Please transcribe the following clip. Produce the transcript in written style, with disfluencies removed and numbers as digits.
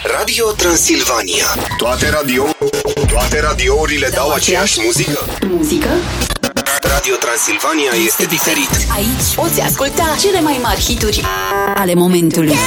Radio Transilvania. Toate radiourile dau aceeași muzică? Radio Transilvania este diferit. Aici poți asculta cele mai mari hituri ale momentului.